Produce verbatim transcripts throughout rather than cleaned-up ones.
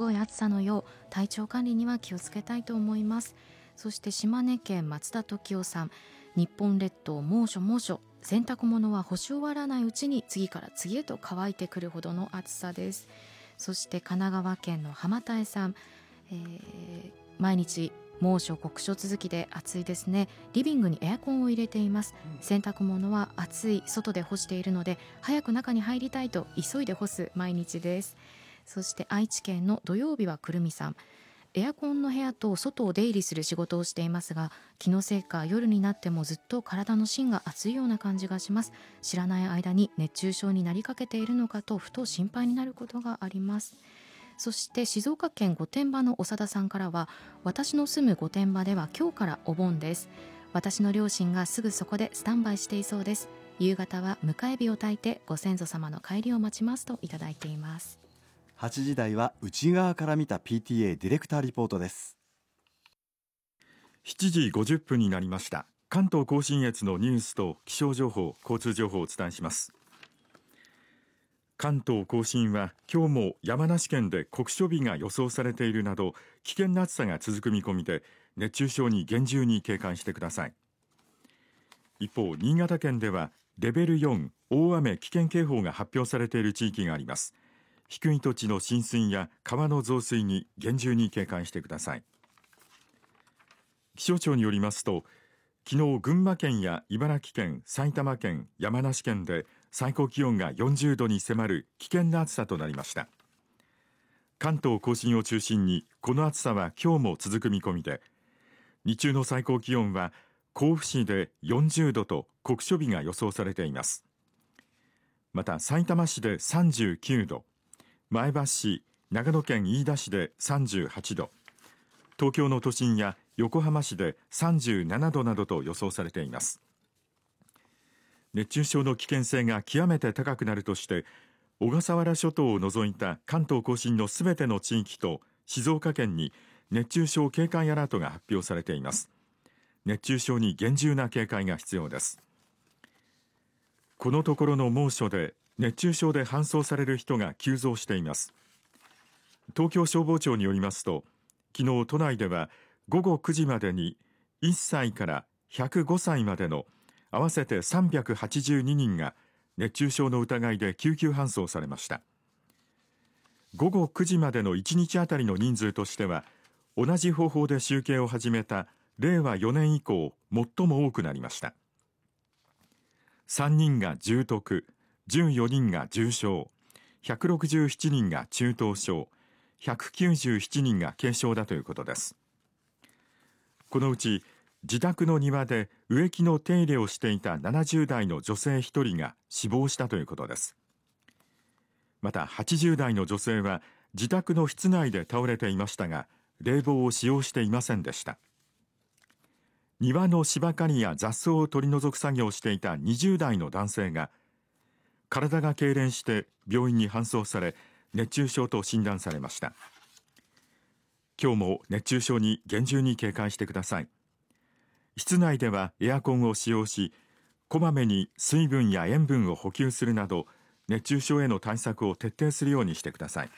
ごい暑さのよう、体調管理には気をつけたいと思います。そして島根県松田時夫さん、日本列島猛暑猛暑、洗濯物は干し終わらないうちに次から次へと乾いてくるほどの暑さです。そして神奈川県の浜田江さん、えー、毎日猛暑酷暑続きで暑いですね。リビングにエアコンを入れています。洗濯物は暑い外で干しているので早く中に入りたいと急いで干す毎日です。そして愛知県の土曜日はくるみさん、エアコンの部屋と外を出入りする仕事をしていますが、気のせいか夜になってもずっと体の芯が熱いような感じがします。知らない間に熱中症になりかけているのかとふと心配になることがあります。そして静岡県御殿場の長田さんからは、私の住む御殿場では今日からお盆です。私の両親がすぐそこでスタンバイしていそうです。夕方は迎え火を焚いてご先祖様の帰りを待ちますといただいています。 はちじ台は内側から見た ピーティーエー ディレクターリポートです。 しちじごじゅっぷんになりました。関東甲信越のニュースと気象情報、交通情報をお伝えします。関東甲信は今日も山梨県で酷暑日が予想されているなど危険な暑さが続く見込みで、熱中症に厳重に警戒してください。一方、新潟県ではレベルよん大雨危険警報が発表されている地域があります。低い土地の浸水や川の増水に厳重に警戒してください。気象庁によりますと、昨日群馬県や茨城県、埼玉県、山梨県で最高気温がよんじゅうどに迫る危険な暑さとなりました。関東甲信を中心にこの暑さは今日も続く見込みで、日中の最高気温は甲府市でよんじゅうどと酷暑日が予想されています。またさいたま市でさんじゅうきゅうど、前橋市、長野県飯田市でさんじゅうはちど、東京の都心や横浜市でさんじゅうななどなどと予想されています。熱中症の危険性が極めて高くなるとして、小笠原諸島を除いた関東甲信のすべての地域と静岡県に熱中症警戒アラートが発表されています。熱中症に厳重な警戒が必要です。このところの猛暑で熱中症で搬送される人が急増しています。東京消防庁によりますと、昨日都内ではごごくじまでにいっさいからひゃくごさいまでの合わせてさんびゃくはちじゅうににんが熱中症の疑いで救急搬送されました。ごごくじまでのいちにちあたりの人数としては、同じ方法で集計を始めたれいわよねん以降最も多くなりました。さんにんが重篤、じゅうよにんが重症、ひゃくろくじゅうななにんが中等症、ひゃくきゅうじゅうななにんが軽症だということです。このうち自宅の庭で植木の手入れをしていたななじゅう代の女性ひとりが死亡したということです。またはちじゅう代の女性は自宅の室内で倒れていましたが、冷房を使用していませんでした。庭の芝刈りや雑草を取り除く作業をしていたにじゅう代の男性が体が痙攣して病院に搬送され、熱中症と診断されました。今日も熱中症に厳重に警戒してください。室内ではエアコンを使用し、こまめに水分や塩分を補給するなど熱中症への対策を徹底するようにしてください。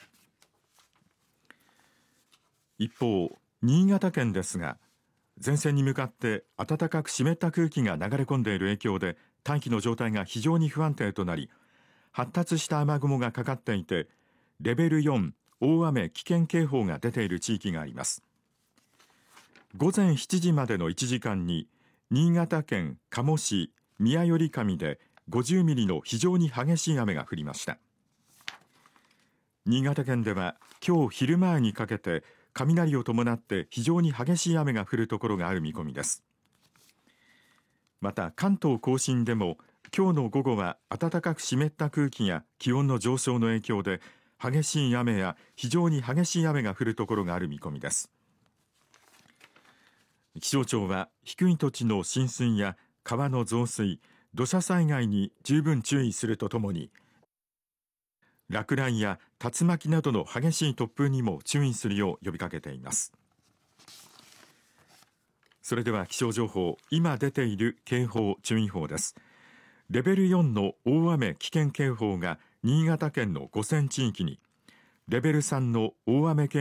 一方、新潟県ですが、前線に向かって暖かく湿った空気が流れ込んでいる影響で大気の状態が非常に不安定となり、発達した雨雲がかかっていて、レベルよん大雨危険警報が出ている地域があります。午前しちじまでのいちじかんに新潟県加茂市宮寄上でごじゅうミリの非常に激しい雨が降りました。新潟県では今日昼前にかけて雷を伴って非常に激しい雨が降るところがある見込みです。また関東甲信でも今日の午後は暖かく湿った空気や気温の上昇の影響で激しい雨や非常に激しい雨が降るところがある見込みです。気象庁は低い土地の浸水や川の増水、土砂災害に十分注意するとともに、落雷や竜巻などの激しい突風にも注意するよう呼びかけています。それでは気象情報、今出ている警報、注意報です。レベルよんの大雨危険警報が新潟県の五泉地域に、レベルさんの大雨警